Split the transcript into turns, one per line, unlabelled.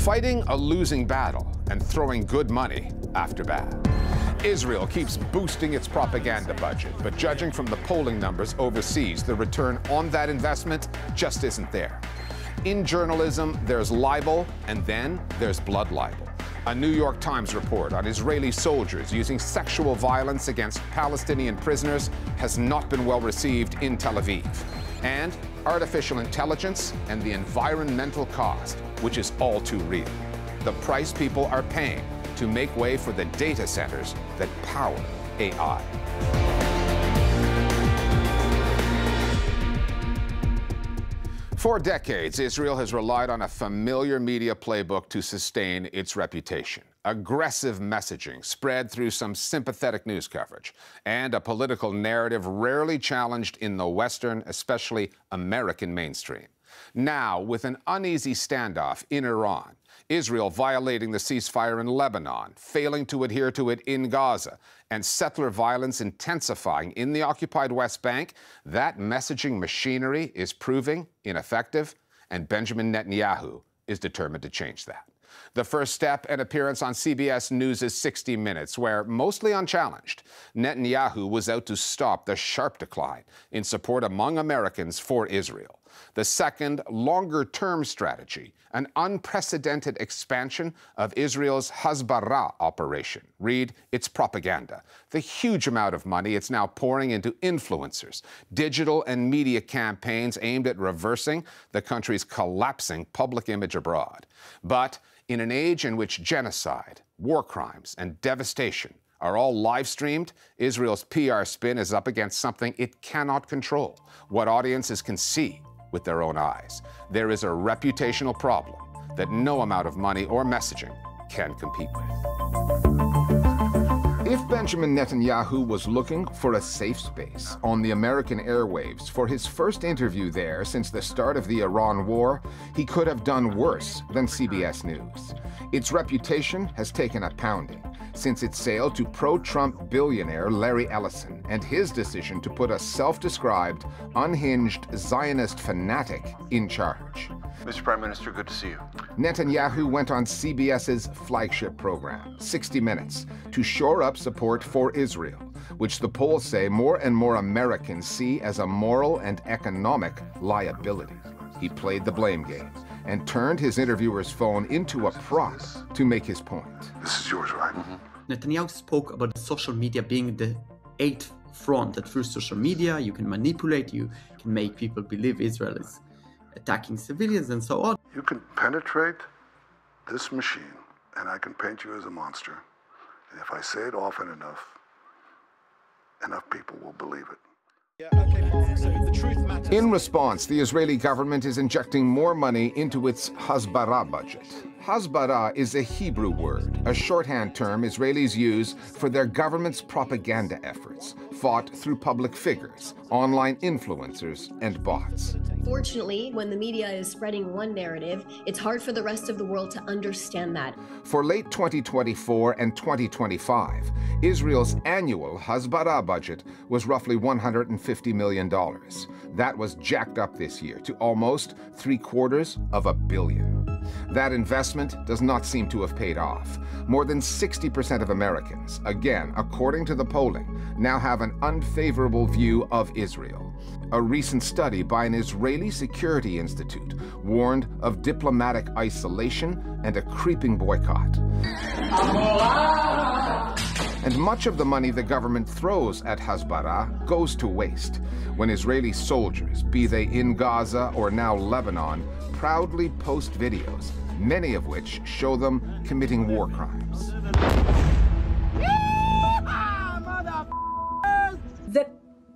Fighting a losing battle and throwing good money after bad. Israel keeps boosting its propaganda budget, but judging from the polling numbers overseas, the return on that investment just isn't there. In journalism, there's libel, and then there's blood libel. A New York Times report on Israeli soldiers using sexual violence against Palestinian prisoners has not been well received in Tel Aviv. And artificial intelligence and the environmental cost, which is all too real. The price people are paying to make way for the data centers that power AI. For decades, Israel has relied on a familiar media playbook to sustain its reputation. Aggressive messaging spread through some sympathetic news coverage, and a political narrative rarely challenged in the Western, especially American mainstream. Now, with an uneasy standoff in Iran, Israel violating the ceasefire in Lebanon, failing to adhere to it in Gaza, and settler violence intensifying in the occupied West Bank, that messaging machinery is proving ineffective, and Benjamin Netanyahu is determined to change that. The first step, an appearance on CBS News' 60 Minutes, where, mostly unchallenged, Netanyahu was out to stop the sharp decline in support among Americans for Israel. The second, longer-term strategy, an unprecedented expansion of Israel's Hasbara operation. Read, its propaganda. The huge amount of money it's now pouring into influencers, digital and media campaigns aimed at reversing the country's collapsing public image abroad. But in an age in which genocide, war crimes, and devastation are all live-streamed, Israel's PR spin is up against something it cannot control, what audiences can see with their own eyes. There is a reputational problem that no amount of money or messaging can compete with. If Benjamin Netanyahu was looking for a safe space on the American airwaves for his first interview there since the start of the Iran war, he could have done worse than CBS News. Its reputation has taken a pounding since its sale to pro-Trump billionaire Larry Ellison and his decision to put a self-described, unhinged Zionist fanatic in charge.
Mr. Prime Minister, good to see you.
Netanyahu went on CBS's flagship program, 60 Minutes, to shore up support for Israel, which the polls say more and more Americans see as a moral and economic liability. He played the blame game and turned his interviewer's phone into a prop to make his point.
This is yours, right?
Netanyahu spoke about social media being the eighth front, that through social media you can manipulate, you can make people believe Israel is attacking civilians and so on.
You can penetrate this machine and I can paint you as a monster. And if I say it often enough, enough people will believe it.
In response, the Israeli government is injecting more money into its Hasbara budget. Hasbara is a Hebrew word, a shorthand term Israelis use for their government's propaganda efforts, fought through public figures, online influencers, and bots.
Fortunately, when the media is spreading one narrative, it's hard for the rest of the world to understand that.
For late 2024 and 2025, Israel's annual Hasbara budget was roughly $150 million. That was jacked up this year to almost $750 million. That investment does not seem to have paid off. More than 60% of Americans, again, according to the polling, now have an unfavorable view of Israel. A recent study by an Israeli security institute warned of diplomatic isolation and a creeping boycott. And much of the money the government throws at Hasbara goes to waste when Israeli soldiers, be they in Gaza or now Lebanon, proudly post videos, many of which show them committing war crimes.